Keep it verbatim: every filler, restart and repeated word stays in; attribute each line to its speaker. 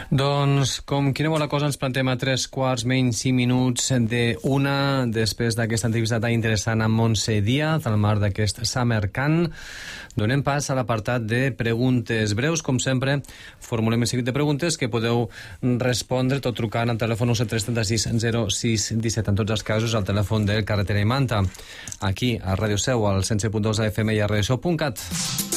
Speaker 1: Doncs, com quina bona cosa ens plantem a tres quarts menys cinc minuts d'una, després d'aquesta entrevista tan interessant amb Montse Díaz, al marc d'aquest Summer Camp, donem pas a l'apartat de preguntes breus. Com sempre, formulem un seguit de preguntes que podeu respondre tot trucant al telèfon set tres sis zero sis un set, en tots els casos al telèfon del Carretera i Manta, aquí a Ràdio Seu, al cent set punt dos A F M i a radioseu punt cat.